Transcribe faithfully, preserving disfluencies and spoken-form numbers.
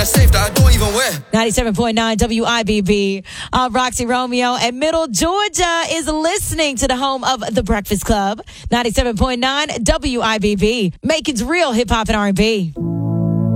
safe that I don't even wear. ninety-seven point nine W I B B. I'm Roxy Romeo, and Middle Georgia is listening to the home of The Breakfast Club. ninety-seven point nine W I B B. Macon's real hip hop and R and B.